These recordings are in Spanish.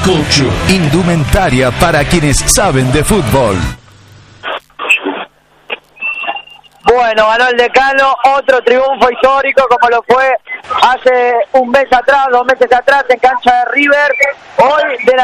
bizcocho. Indumentaria para quienes saben de fútbol. Bueno, ganó el Decano, otro triunfo histórico como lo fue hace un mes atrás, 2 meses atrás en cancha de River. Hoy de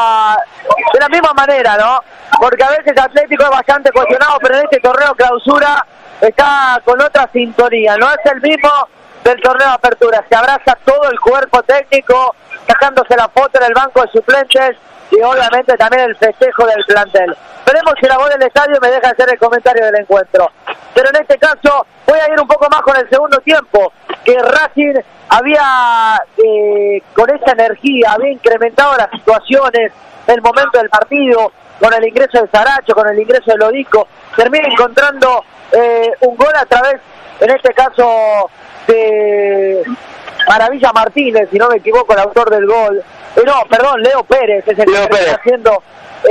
la misma manera, ¿no? Porque a veces Atlético es bastante cuestionado, pero en este torneo clausura está con otra sintonía, no es el mismo del torneo de apertura, se abraza todo el cuerpo técnico, sacándose la foto en el banco de suplentes y obviamente también el festejo del plantel. Veremos si la voz del estadio me deja hacer el comentario del encuentro. Pero en este caso voy a ir un poco más con el segundo tiempo, que Racing había, con esa energía, había incrementado las situaciones, el momento del partido, con el ingreso de Saracho, con el ingreso de Lodico, termina encontrando un gol a través, en este caso, de Maravilla Martínez, si no me equivoco, el autor del gol. Leo Pérez es el que está haciendo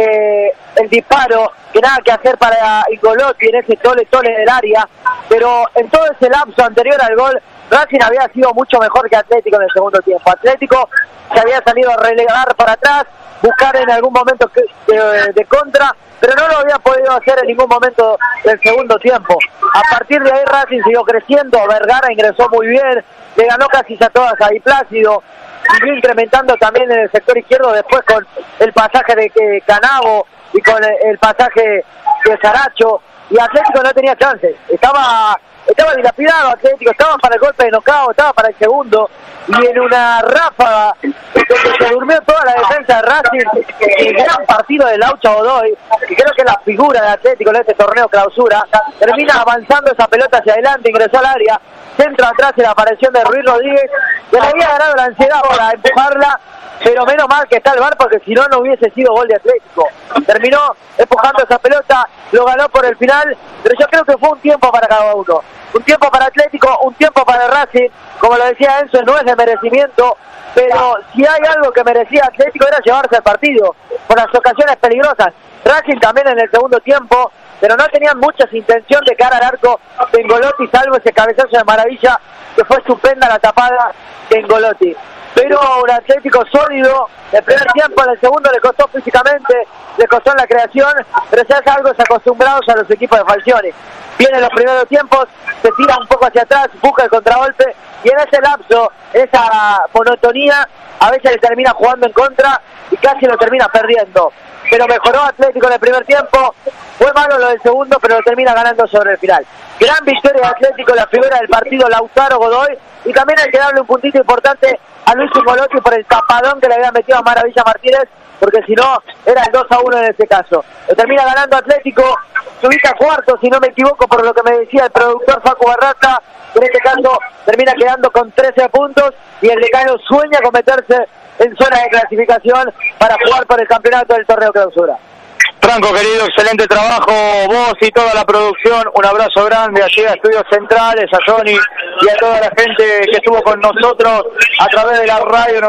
el disparo, que nada que hacer para Ingolotti en ese tole del área, pero en todo ese lapso anterior al gol, Racing había sido mucho mejor que Atlético en el segundo tiempo. Atlético se había salido a relegar para atrás, buscar en algún momento de contra, pero no lo había podido hacer en ningún momento del segundo tiempo. A partir de ahí Racing siguió creciendo, Vergara ingresó muy bien, le ganó casi a todas a Di Plácido, siguió incrementando también en el sector izquierdo después con el pasaje de Canavo y con el pasaje de Saracho, y Atlético no tenía chances, estaba dilapidado Atlético, estaba para el golpe de knockout, estaba para el segundo, y en una ráfaga donde se durmió toda la defensa de Racing, el gran partido de Laucha Godoy, que creo que es la figura de Atlético en este torneo clausura, termina avanzando esa pelota hacia adelante, ingresó al área, centro atrás en la aparición de Ruiz Rodríguez, que le había ganado la ansiedad para empujarla, pero menos mal que está el VAR, porque si no, no hubiese sido gol de Atlético. Terminó empujando esa pelota, lo ganó por el final, pero yo creo que fue un tiempo para cada uno. Un tiempo para Atlético, un tiempo para Racing, como lo decía Enzo, no es de merecimiento, pero si hay algo que merecía Atlético era llevarse el partido, por las ocasiones peligrosas. Racing también en el segundo tiempo, pero no tenían muchas intención de cara al arco de Ingolotti, salvo ese cabezazo de Maravilla, que fue estupenda la tapada de Ingolotti. Pero un Atlético sólido, el primer tiempo, en el segundo le costó físicamente, le costó en la creación, pero ya es algo acostumbrados a los equipos de Falcioni. Vienen los primeros tiempos, se tira un poco hacia atrás, busca el contragolpe, y en ese lapso, esa monotonía, a veces le termina jugando en contra y casi lo termina perdiendo. Pero mejoró Atlético en el primer tiempo, fue malo lo del segundo, pero lo termina ganando sobre el final. Gran victoria de Atlético, la figura del partido, Lautaro Godoy, y también hay que darle un puntito importante a Luis Ingolotti por el tapadón que le había metido a Maravilla Martínez, porque si no, era el 2-1 en ese caso. Lo termina ganando Atlético, se ubica cuarto, si no me equivoco, por lo que me decía el productor Facu Barraza, en este caso termina quedando con 13 puntos, y el Decano sueña con meterse en zona de clasificación para jugar por el campeonato del torneo clausura. Franco, querido, excelente trabajo, vos y toda la producción, un abrazo grande allí a Estudios Centrales, a Johnny y a toda la gente que estuvo con nosotros a través de la radio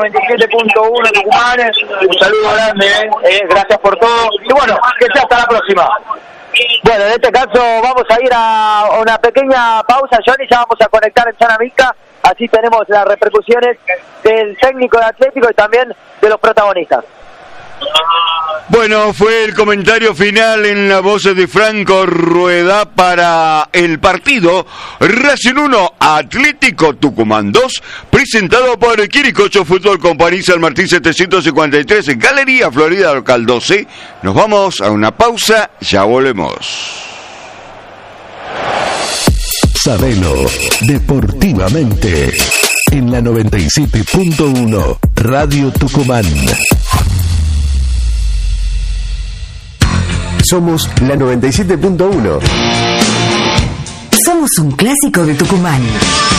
97.1 Tucumán, un saludo grande, gracias por todo, y bueno, que sea hasta la próxima. Bueno, en este caso vamos a ir a una pequeña pausa, Johnny, ya vamos a conectar en Zona Mixta, así tenemos las repercusiones del técnico de Atlético y también de los protagonistas. Bueno, fue el comentario final en la voz de Franco Rueda para el partido Racing 1, Atlético Tucumán 2, presentado por Quiricocho Fútbol Company San Martín 753, Galería Florida Local 12. Nos vamos a una pausa, ya volvemos. Sabelo deportivamente en la 97.1 Radio Tucumán. Somos la 97.1. Somos un clásico de Tucumán.